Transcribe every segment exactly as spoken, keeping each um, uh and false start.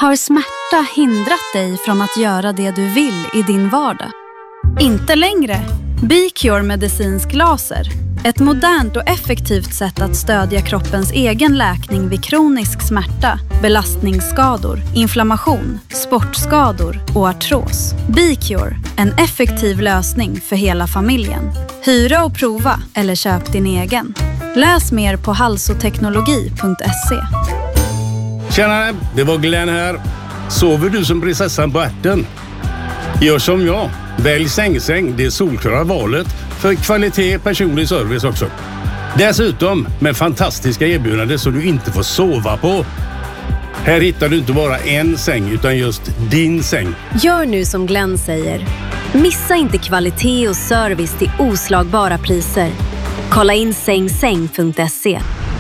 Har smärta hindrat dig från att göra det du vill i din vardag? Inte längre. B-Cure medicinsk laser. Ett modernt och effektivt sätt att stödja kroppens egen läkning vid kronisk smärta, belastningsskador, inflammation, sportskador och artros. B-Cure, en effektiv lösning för hela familjen. Hyra och prova eller köp din egen. Läs mer på halsoteknologi punkt se. Tjena, det var Glenn här. Sover du som prinsessan på ärten? Gör som jag. Välj sängsäng, det är solklara valet för kvalitet, personlig service också. Dessutom med fantastiska erbjudanden så du inte får sova på. Här hittar du inte bara en säng utan just din säng. Gör nu som Glenn säger. Missa inte kvalitet och service till oslagbara priser. Kolla in sängsäng punkt se.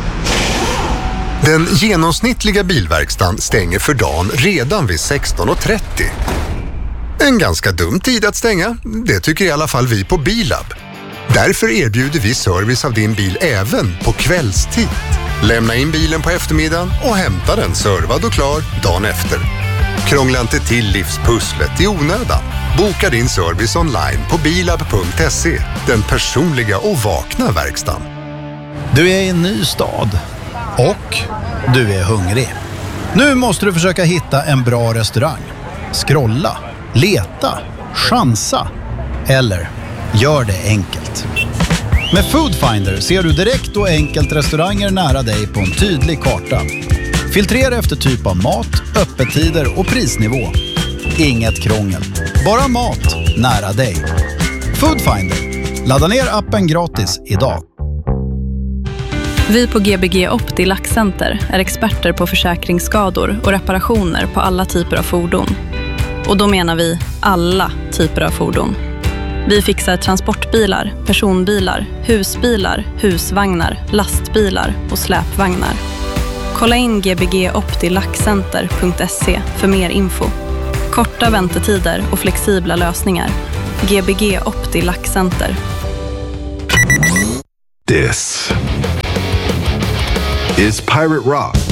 Den genomsnittliga bilverkstan stänger för dagen redan vid sexton och trettio. En ganska dum tid att stänga, det tycker i alla fall vi på Bilab. Därför erbjuder vi service av din bil även på kvällstid. Lämna in bilen på eftermiddagen och hämta den servad och klar dagen efter. Krångla inte till livspusslet i onödan. Boka din service online på bilab punkt se. Den personliga och vakna verkstan. Du är i en ny stad och du är hungrig. Nu måste du försöka hitta en bra restaurang. Scrolla, leta, chansa eller gör det enkelt. Med Foodfinder ser du direkt och enkelt restauranger nära dig på en tydlig karta. Filtrera efter typ av mat, öppettider och prisnivå. Inget krångel, bara mat nära dig. Foodfinder. Ladda ner appen gratis idag. Vi på G B G Opti Lackcenter är experter på försäkringsskador och reparationer på alla typer av fordon. Och då menar vi alla typer av fordon. Vi fixar transportbilar, personbilar, husbilar, husvagnar, lastbilar och släpvagnar. Kolla in g b g opti lackcenter punkt se för mer info. Korta väntetider och flexibla lösningar. G B G Opti Lackcenter. This is Pirate Rock.